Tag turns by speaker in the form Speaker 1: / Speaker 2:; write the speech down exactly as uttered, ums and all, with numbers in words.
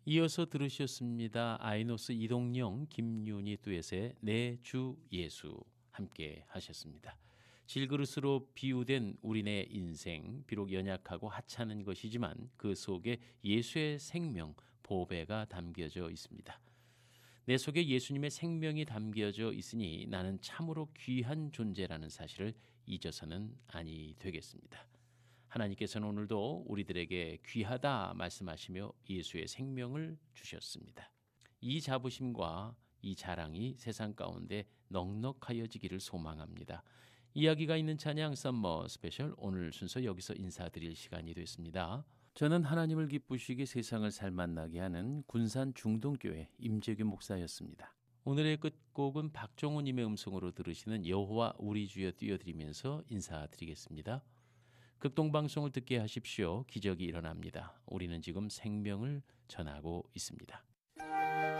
Speaker 1: 이어서 들으셨습니다. 아이노스 이동영, 김윤희 듀엣의 내 주 예수 함께 하셨습니다. 질그릇으로 비유된 우리네 인생, 비록 연약하고 하찮은 것이지만 그 속에 예수의 생명, 보배가 담겨져 있습니다. 내 속에 예수님의 생명이 담겨져 있으니 나는 참으로 귀한 존재라는 사실을 잊어서는 아니 되겠습니다. 하나님께서는 오늘도 우리들에게 귀하다 말씀하시며 예수의 생명을 주셨습니다. 이 자부심과 이 자랑이 세상 가운데 넉넉하여지기를 소망합니다. 이야기가 있는 찬양 썸머 스페셜, 오늘 순서 여기서 인사드릴 시간이 됐습니다. 저는 하나님을 기쁘시게 세상을 살만나게 하는 군산 중동교회 임재규 목사였습니다. 오늘의 끝곡은 박종훈님의 음성으로 들으시는 여호와 우리 주여 띄워드리면서 인사드리겠습니다. 극동방송을 듣게 하십시오. 기적이 일어납니다. 우리는 지금 생명을 전하고 있습니다.